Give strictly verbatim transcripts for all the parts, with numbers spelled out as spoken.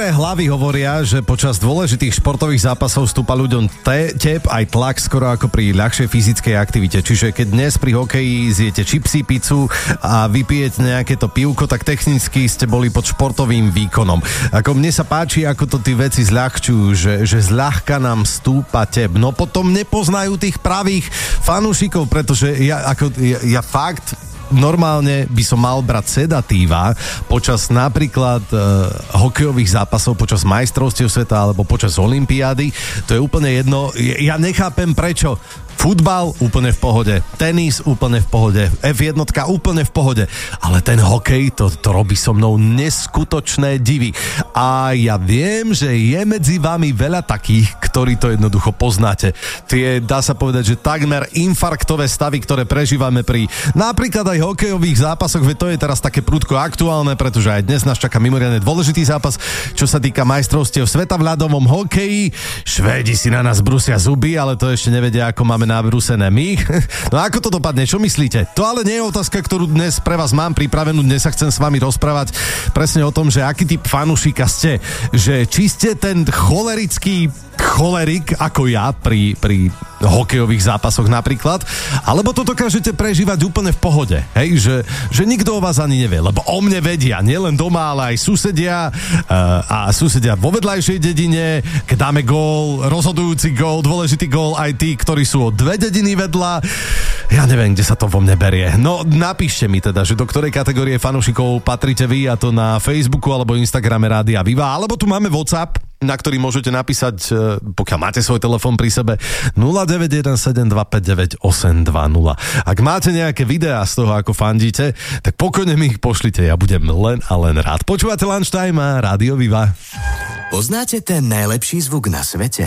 Múdre hlavy hovoria, že počas dôležitých športových zápasov stúpa ľuďom te- tep aj tlak skoro ako pri ľahšej fyzickej aktivite. Čiže keď dnes pri hokeji zjete čipsy, pizzu a vypijete nejaké to pivko, tak technicky ste boli pod športovým výkonom. Ako mne sa páči, ako to tí veci zľahčujú, že, že zľahka nám stúpa tep. No potom nepoznajú tých pravých fanúšikov, pretože ja, ako, ja, ja fakt... normálne by som mal brať sedatíva počas napríklad e, hokejových zápasov, počas majstrovstiev sveta alebo počas olympiády. To je úplne jedno. Ja nechápem prečo. Futbal úplne v pohode, tenis úplne v pohode, ef jedna úplne v pohode, ale ten hokej, to, to robí so mnou neskutočné divy. A ja viem, že je medzi vami veľa takých, ktorí to jednoducho poznáte. Tie, dá sa povedať, že takmer infarktové stavy, ktoré prežívame pri napríklad aj hokejových zápasoch, veď to je teraz také prudko aktuálne, pretože aj dnes nás čaká mimoriadne dôležitý zápas, čo sa týka majstrovstiev sveta v ľadovom hokeji. Švédi si na nás brusia zuby, ale to ešte nevedia, ako máme nabrúsené my. No ako to dopadne, čo myslíte? To ale nie je otázka, ktorú dnes pre vás mám pripravenú, dnes sa chcem s vami rozprávať presne o tom, že aký typ fanúšika ste, že či ste ten cholerický cholerik ako ja pri, pri hokejových zápasoch napríklad, alebo to dokážete prežívať úplne v pohode, hej, že, že nikto o vás ani nevie, lebo o mne vedia, nielen doma, ale aj susedia uh, a susedia vo vedľajšej dedine, keď dáme gól, rozhodujúci gól, dôležitý gól, aj tí, ktorí sú o dve dediny vedľa, ja neviem, kde sa to vo mne berie. No napíšte mi teda, že do ktorej kategórie fanúšikov patríte vy, a to na Facebooku alebo Instagrame Rádia Viva, alebo tu máme WhatsApp, na ktorý môžete napísať, pokiaľ máte svoj telefón pri sebe, nula deväť jeden sedem dva päť deväť osem dva nula. Ak máte nejaké videá z toho, ako fandíte, tak pokojne mi ich pošlite, ja budem len a len rád. Počúvate Lunchtime a Rádio Viva. Poznáte ten najlepší zvuk na svete?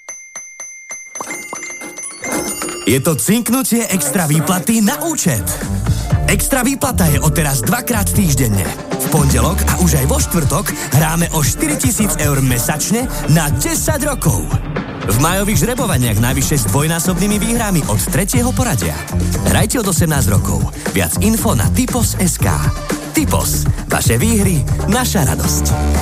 Je to cinknutie extra výplaty na účet. Extra výplata je odteraz dvakrát týždenne. V pondelok a už aj vo štvrtok hráme o štyritisíc eur mesačne na desať rokov. V majových žrebovaniach najvyššie s dvojnásobnými výhrami od tretieho poradia. Hrajte od osemnásť rokov. Viac info na typos bodka es ká. Typos. Vaše výhry, naša radosť.